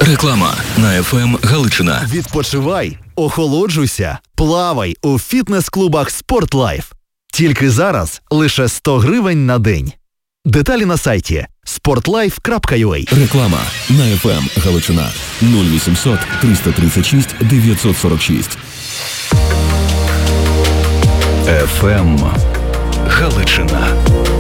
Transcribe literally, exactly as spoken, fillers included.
Реклама на еф ем Галичина. Відпочивай, охолоджуйся, плавай у фітнес-клубах «Спортлайф». Тільки зараз лише сто гривень на день. Деталі на сайті спортлайф крапка ю а. Реклама на еф ем Галичина. нуль вісімсот триста тридцять шість дев'ятсот сорок шість. еф ем Галичина.